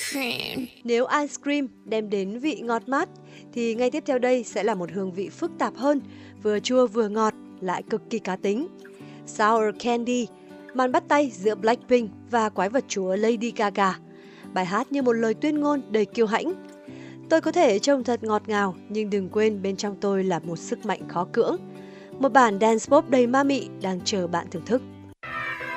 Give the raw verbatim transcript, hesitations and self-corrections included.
cream. Nếu ice cream đem đến vị ngọt mát, thì ngay tiếp theo đây sẽ là một hương vị phức tạp hơn, vừa chua vừa ngọt, lại cực kỳ cá tính. Sour Candy, màn bắt tay giữa Blackpink và quái vật chúa Lady Gaga. Bài hát như một lời tuyên ngôn đầy kiêu hãnh. Tôi có thể trông thật ngọt ngào, nhưng đừng quên bên trong tôi là một sức mạnh khó cưỡng. Một bản dance pop đầy ma mị đang chờ bạn thưởng thức.